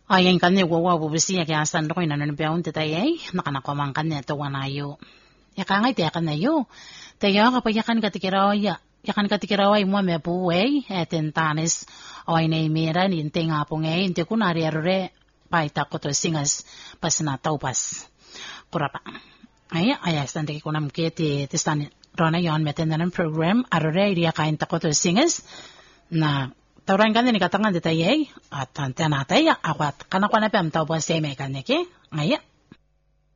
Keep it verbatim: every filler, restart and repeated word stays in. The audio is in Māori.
Ayan kan ni wawa bubisi ya kaya san ko ina nan beon te tay nakana ko man kan ne to wanayo ya ka ngai te kan nayo te ya ka pa ya kan ka tikirawa ya ya kan ka tikirawa mo me buwe eten tanis oy nei mera ni te nga po ngai te kunari arore pa ita ko to singas pas na tau pas kurapa aya aya san te ko nam ke te te stan rona yon meten nan program arore ria ka inta ko to singas na tauran kan ni katangan de taye at antena taya awat kana kana pam tau ba seme kan ne ke ngaya